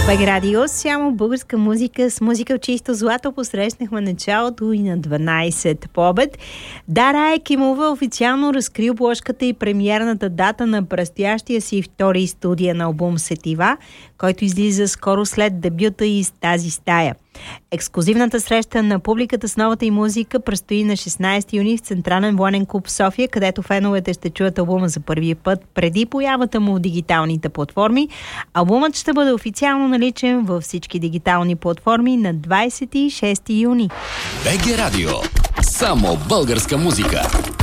БГ Радио, само българска музика с музика от чисто злато. Посрещнахме началото и на 12 по обед. Дара Екимова официално разкри обложката и премиерната дата на предстоящия си втори студиен албум Сетива, който излиза скоро след дебюта и с тази стая. Ексклузивната среща на публиката с новата й музика предстои на 16 юни в Централен военен клуб в София, където феновете ще чуят албума за първи път преди появата му в дигиталните платформи. Албумът ще бъде официално наличен във всички дигитални платформи на 26 юни. БГ Радио. Само българска музика.